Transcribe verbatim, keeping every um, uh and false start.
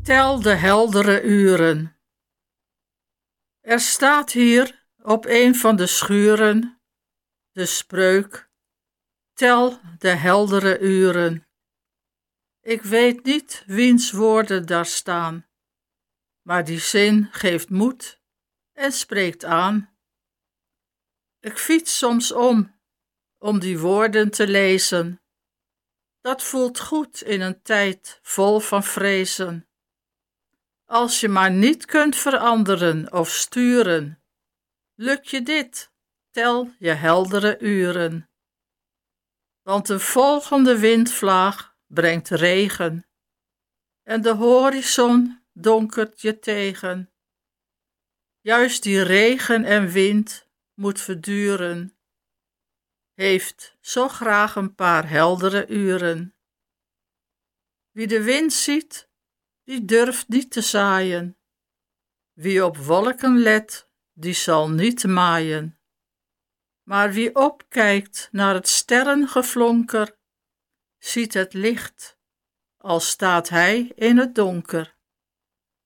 Tel de heldere uren. Er staat hier op een van de schuren de spreuk: tel de heldere uren. Ik weet niet wiens woorden daar staan, maar die zin geeft moed en spreekt aan. Ik fiets soms om, om die woorden te lezen. Dat voelt goed in een tijd vol van vrezen. Als je maar niet kunt veranderen of sturen, lukt je dit, tel je heldere uren. Want de volgende windvlaag brengt regen en de horizon donkert je tegen. Juist die regen en wind moet verduren, heeft zo graag een paar heldere uren. Wie de wind ziet, die durft niet te zaaien. Wie op wolken let, die zal niet maaien. Maar wie opkijkt naar het sterrengeflonker, ziet het licht, al staat hij in het donker.